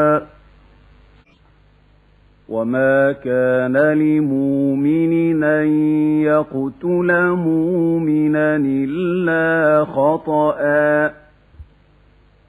وما كان لمؤمن أن يقتل مؤمنا إلا خطأ